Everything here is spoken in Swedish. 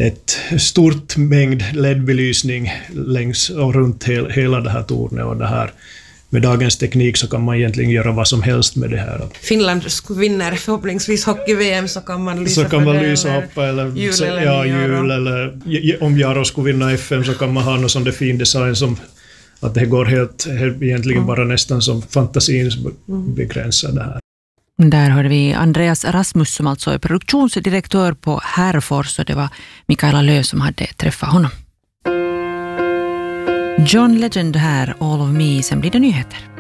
ett stort mängd LED-belysning längs och runt hela det här tornet, och det här med dagens teknik så kan man egentligen göra vad som helst med det här. Finland vinner förhoppningsvis hockey-VM, så kan man lysa upp eller jul eller om Jaro skulle vinna FM så kan man ha någon sån där fin design som att det går helt egentligen bara nästan som fantasins begränsar det här. Där hörde vi Andreas Rasmus som alltså är produktionsdirektör på Härfors, och det var Mikaela Löö som hade träffat honom. John Legend här, All of Me, sen blir det nyheter.